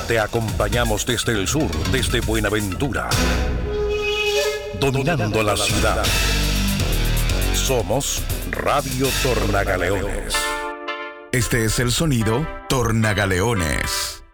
Te acompañamos desde el sur, desde Buenaventura, dominando la ciudad. Somos Radio Tornagaleones. Este es el sonido Tornagaleones.